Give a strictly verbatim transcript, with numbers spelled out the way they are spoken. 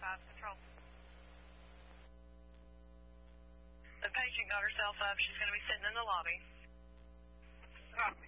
five, control. The patient got herself up. She's going to be sitting in the lobby. Copy.